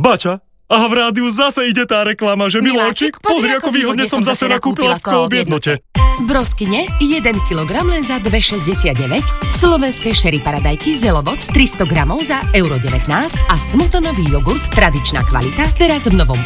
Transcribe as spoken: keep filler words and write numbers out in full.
Bača, a v rádiu zase ide tá reklama, že Miláčik, pozri, ako výhodne som zase nakúpila v Coop jednote. Broskine jeden kilogram len za dva šesťdesiatdeväť, slovenské sherry paradajky Zelovoc tristo gramov za euro devätnásť a smotonový jogurt tradičná kvalita teraz v novom